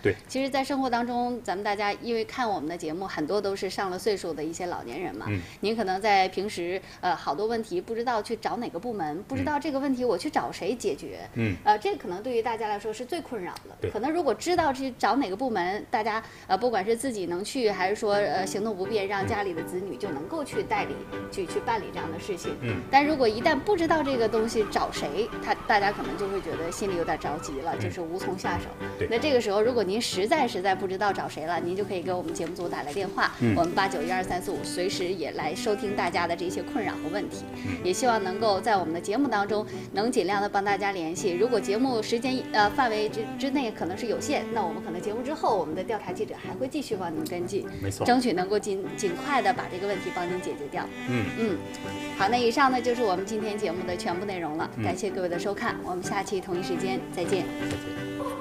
对， 其实，在生活当中，咱们大家因为看我们的节目，很多都是上了岁数的一些老年人嘛。您可能在平时好多问题不知道去找哪个部门，不知道这个问题我去找谁解决。这可能对于大家来说是最困扰的。可能如果知道去找哪个部门，大家不管是自己能去，还是说行动不便，让家里的子女就能够去代理去办理这样的事情。但如果一旦不知道这个东西找谁，大家可能就会觉得心里有点着急了，就是无从下手。那这个时候，如果您实在不知道找谁了，您就可以给我们节目组打来电话，我们89124345随时也来收听大家的这些困扰和问题。也希望能够在我们的节目当中能尽量的帮大家联系。如果节目时间范围之内可能是有限，那我们可能节目之后，我们的调查记者还会继续帮您跟进， 没错， 争取能够尽快的把这个问题帮您解决掉。好，那以上呢就是我们今天节目的全部内容了，感谢各位的收看，我们下期同一时间再见。 再见。